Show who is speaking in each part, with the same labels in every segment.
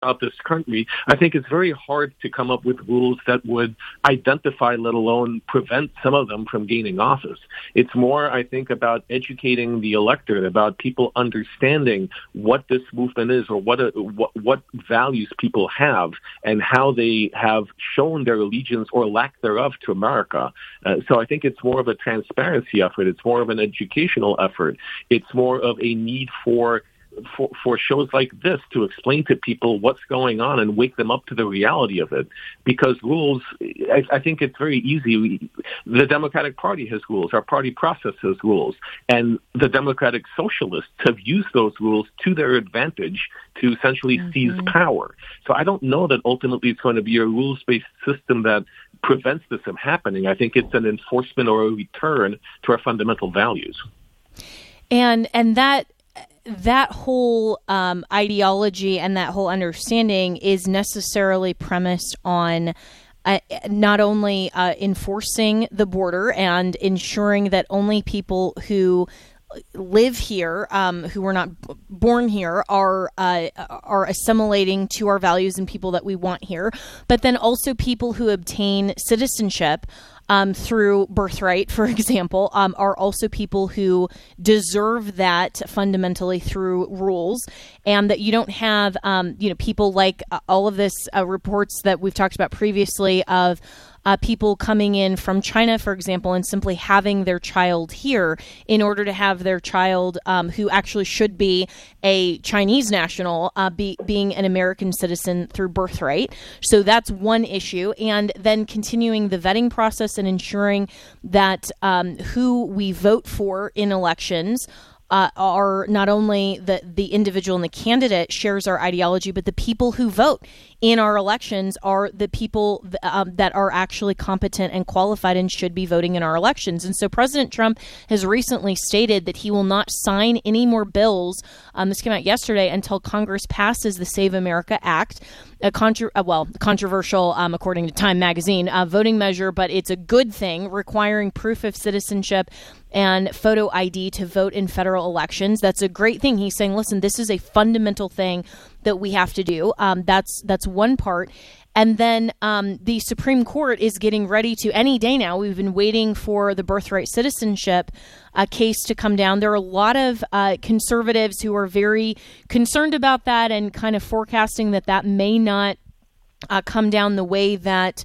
Speaker 1: about this country, I think it's very hard to come up with rules that would identify, let alone prevent some of them from gaining office. It's more, I think, about educating the electorate, about people understanding what this movement is or what values people have and how they have shown their allegiance or lack thereof to America. So I think it's more of a transparency effort. It's more of an educational effort. It's more of a need for shows like this to explain to people what's going on and wake them up to the reality of it. Because rules, I think it's very easy. The Democratic Party has rules. Our party process has rules. And the Democratic Socialists have used those rules to their advantage to essentially seize power. So I don't know that ultimately it's going to be a rules-based system that prevents this from happening. I think it's an enforcement or a return to our fundamental values.
Speaker 2: And that whole ideology and that whole understanding is necessarily premised on not only enforcing the border and ensuring that only people who live here, who were not born here, are assimilating to our values and people that we want here, but then also people who obtain citizenship through birthright, for example, are also people who deserve that fundamentally through rules, and that you don't have, people like all of this reports that we've talked about previously of people coming in from China, for example, and simply having their child here in order to have their child, who actually should be a Chinese national, being an American citizen through birthright. So that's one issue. And then continuing the vetting process and ensuring that who we vote for in elections are not only the individual and the candidate shares our ideology, but the people who vote in our elections are the people that are actually competent and qualified and should be voting in our elections. And so President Trump has recently stated that he will not sign any more bills, this came out yesterday, until Congress passes the Save America Act, a controversial, according to Time magazine, voting measure, but it's a good thing, requiring proof of citizenship and photo ID to vote in federal elections. That's a great thing. He's saying, listen, this is a fundamental thing that we have to do. That's one part. And then the Supreme Court is getting ready to, any day now, we've been waiting for the birthright citizenship case to come down. There are a lot of conservatives who are very concerned about that and kind of forecasting that may not come down the way that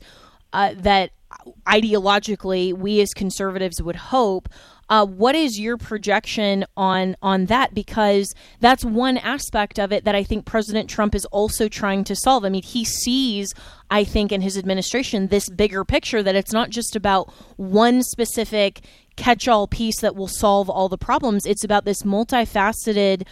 Speaker 2: ideologically we as conservatives would hope. What is your projection on that? Because that's one aspect of it that I think President Trump is also trying to solve. I mean, he sees, I think, in his administration, this bigger picture that it's not just about one specific catch-all piece that will solve all the problems. It's about this multifaceted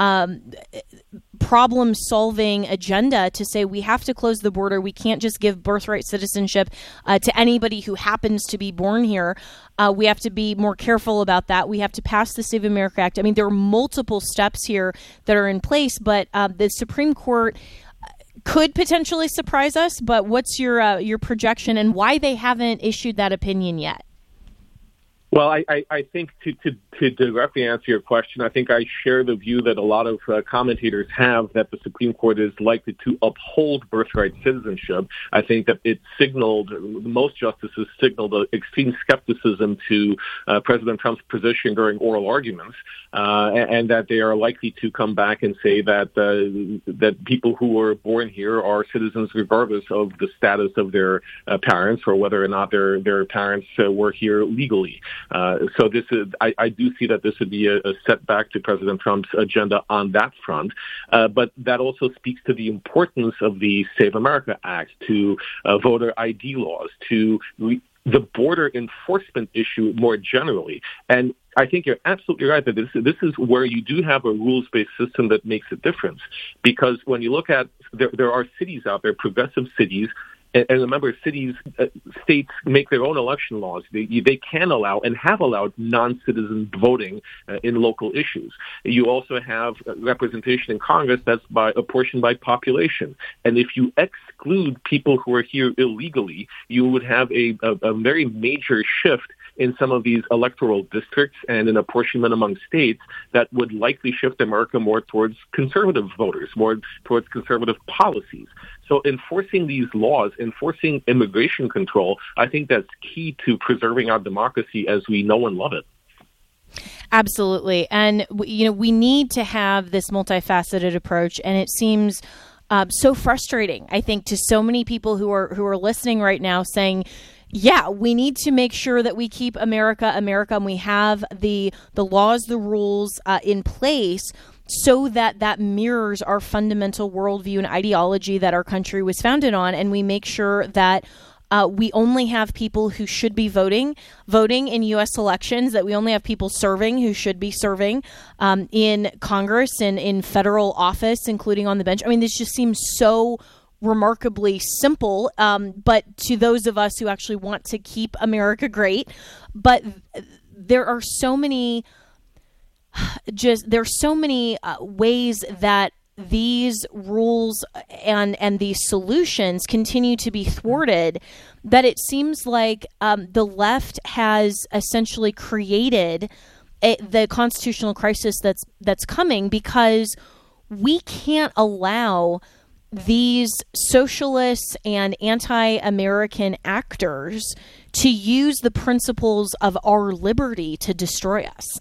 Speaker 2: problem-solving agenda to say we have to close the border. We can't just give birthright citizenship to anybody who happens to be born here. We have to be more careful about that. We have to pass the Save America Act. I mean, there are multiple steps here that are in place, but the Supreme Court could potentially surprise us. But what's your projection and why they haven't issued that opinion yet?
Speaker 1: Well, I think to directly answer your question, I think I share the view that a lot of commentators have that the Supreme Court is likely to uphold birthright citizenship. I think that it signaled, most justices signaled extreme skepticism to President Trump's position during oral arguments, and that they are likely to come back and say that that people who were born here are citizens regardless of the status of their parents or whether or not their parents were here legally. So this is, I do see that this would be a setback to President Trump's agenda on that front. But that also speaks to the importance of the Save America Act, to voter ID laws, to the border enforcement issue more generally. And I think you're absolutely right that this is where you do have a rules-based system that makes a difference. Because when you look at, there are cities out there, progressive cities, and remember, states make their own election laws. They can allow and have allowed non-citizen voting in local issues. You also have representation in Congress that's apportioned by population. And if you exclude people who are here illegally, you would have a very major shift in some of these electoral districts and an apportionment among states that would likely shift America more towards conservative voters, more towards conservative policies. So enforcing these laws, enforcing immigration control, I think that's key to preserving our democracy as we know and love it.
Speaker 2: Absolutely. And, we need to have this multifaceted approach. And it seems so frustrating, I think, to so many people who are listening right now saying, yeah, we need to make sure that we keep America, and we have the laws, the rules in place so that mirrors our fundamental worldview and ideology that our country was founded on. And we make sure that we only have people who should be voting in U.S. elections, that we only have people serving who should be serving in Congress and in federal office, including on the bench. I mean, this just seems so remarkably simple, but to those of us who actually want to keep America great. But there are so many ways that these rules and these solutions continue to be thwarted, that it seems like the left has essentially created the constitutional crisis that's coming, because we can't allow these socialists and anti-American actors to use the principles of our liberty to destroy us.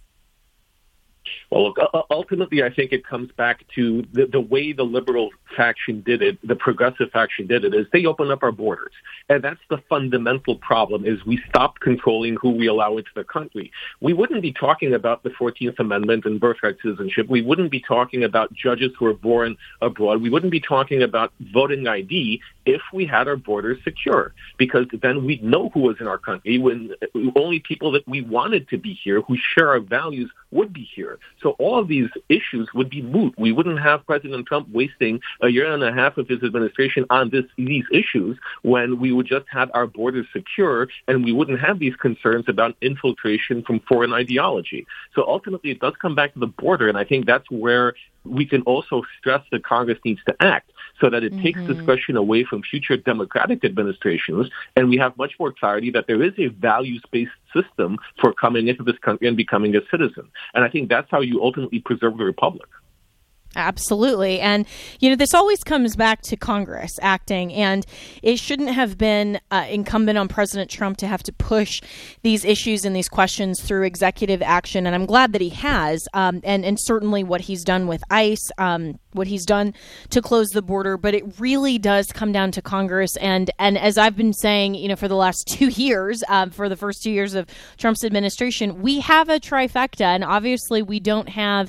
Speaker 1: Well, look, ultimately, I think it comes back to the way the liberal faction did it, the progressive faction did it, is they opened up our borders. And that's the fundamental problem, is we stopped controlling who we allow into the country. We wouldn't be talking about the 14th Amendment and birthright citizenship. We wouldn't be talking about judges who are born abroad. We wouldn't be talking about voting ID if we had our borders secure, because then we'd know who was in our country. When only people that we wanted to be here, who share our values, would be here. So all of these issues would be moot. We wouldn't have President Trump wasting a year and a half of his administration on these issues, when we would just have our borders secure, and we wouldn't have these concerns about infiltration from foreign ideology. So ultimately, it does come back to the border, and I think that's where we can also stress that Congress needs to act, so that it takes discretion away from future Democratic administrations, and we have much more clarity that there is a values-based system for coming into this country and becoming a citizen. And I think that's how you ultimately preserve the republic.
Speaker 2: Absolutely. And, this always comes back to Congress acting, and it shouldn't have been incumbent on President Trump to have to push these issues and these questions through executive action. And I'm glad that he has, and certainly what he's done with ICE, what he's done to close the border. But it really does come down to Congress. And as I've been saying, for the last 2 years, for the first 2 years of Trump's administration, we have a trifecta. And obviously we don't have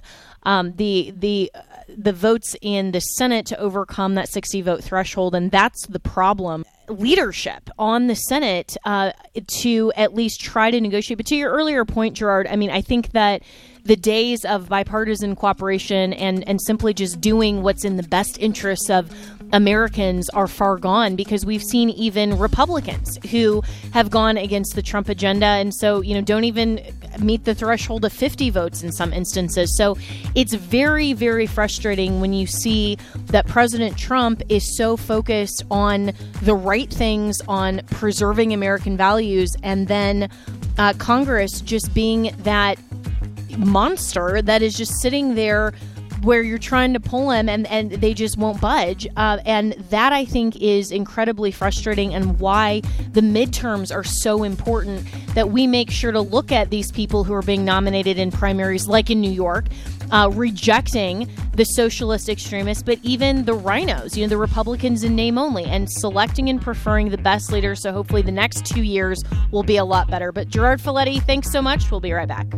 Speaker 2: the votes in the Senate to overcome that 60-vote threshold, and that's the problem. Leadership on the Senate to at least try to negotiate. But to your earlier point, Gerard, I mean, I think that the days of bipartisan cooperation and simply just doing what's in the best interests of Americans are far gone, because we've seen even Republicans who have gone against the Trump agenda and so, don't even meet the threshold of 50 votes in some instances. So it's very, very frustrating when you see that President Trump is so focused on the right things, on preserving American values, and then Congress just being that monster that is just sitting there where you're trying to pull him and they just won't budge. And that, I think, is incredibly frustrating, and why the midterms are so important, that we make sure to look at these people who are being nominated in primaries, like in New York, rejecting the socialist extremists, but even the rhinos, the Republicans in name only, and selecting and preferring the best leaders. So hopefully the next 2 years will be a lot better. But Gerard Filitti, thanks so much. We'll be right back.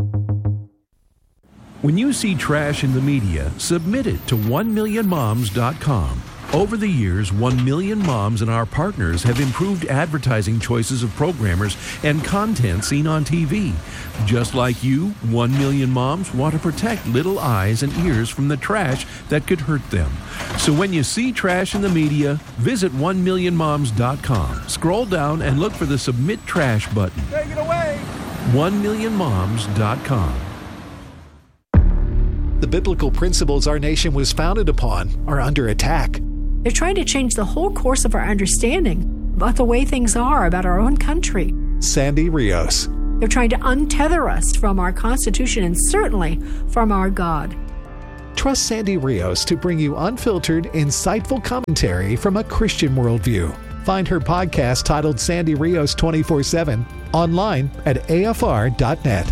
Speaker 3: When you see trash in the media, submit it to 1millionmoms.com. Over the years, 1 million moms and our partners have improved advertising choices of programmers and content seen on TV. Just like you, 1 million moms want to protect little eyes and ears from the trash that could hurt them. So when you see trash in the media, visit 1millionmoms.com. Scroll down and look for the Submit Trash button.
Speaker 4: Take it away!
Speaker 3: 1millionmoms.com.
Speaker 5: The biblical principles our nation was founded upon are under attack.
Speaker 6: They're trying to change the whole course of our understanding about the way things are about our own country.
Speaker 5: Sandy Rios,
Speaker 6: They're trying to untether us from our Constitution and certainly from our God.
Speaker 5: Trust Sandy Rios to bring you unfiltered, insightful commentary from a Christian worldview. Find her podcast titled Sandy Rios 24/7 online at afr.net.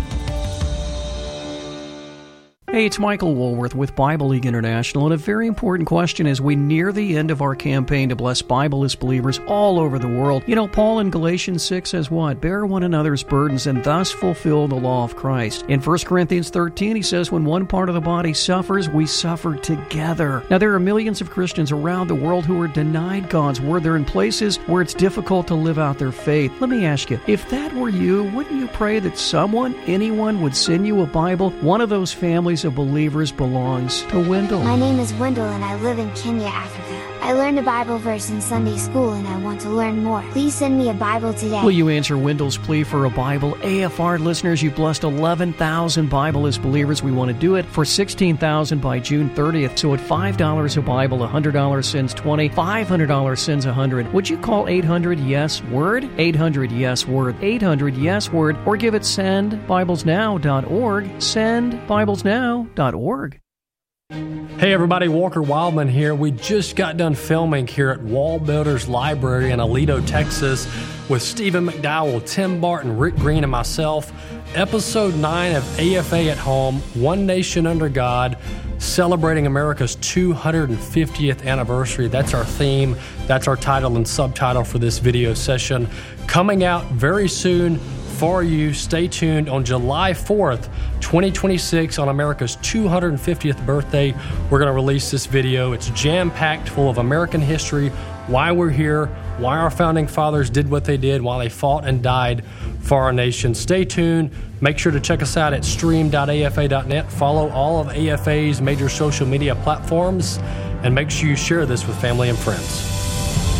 Speaker 4: Hey, it's Michael Woolworth with Bible League International, and a very important question as we near the end of our campaign to bless Bibleless believers all over the world. You know, Paul in Galatians 6 says what? Bear one another's burdens and thus fulfill the law of Christ. In 1 Corinthians 13, he says when one part of the body suffers, we suffer together. Now, there are millions of Christians around the world who are denied God's word. They're in places where it's difficult to live out their faith. Let me ask you, if that were you, wouldn't you pray that anyone would send you a Bible? One of those families of believers belongs to Wendell.
Speaker 7: My name is Wendell and I live in Kenya, Africa. I learned a Bible verse in Sunday school and I want to learn more. Please send me a Bible today.
Speaker 4: Will you answer Wendell's plea for a Bible? AFR listeners, you've blessed 11,000 Bibleless believers. We want to do it for 16,000 by June 30th. So at $5 a Bible, $100 sends 20, $500 sends 100. Would you call 800-YES-WORD? 800-YES-WORD. 800-YES-WORD. Or give it sendbiblesnow.org. Sendbiblesnow.org.
Speaker 8: Hey everybody, Walker Wildman here. We just got done filming here at Wall Builders Library in Aledo, Texas with Stephen McDowell, Tim Barton, Rick Green, and myself. Episode 9 of AFA at Home, One Nation Under God, celebrating America's 250th anniversary. That's our theme. That's our title and subtitle for this video session. Coming out very soon for you. Stay tuned. On July 4th, 2026, on America's 250th birthday, we're going to release this video. It's jam-packed full of American history, why we're here, why our founding fathers did what they did, why they fought and died for our nation. Stay tuned. Make sure to check us out at stream.afa.net. Follow all of AFA's major social media platforms, and make sure you share this with family and friends.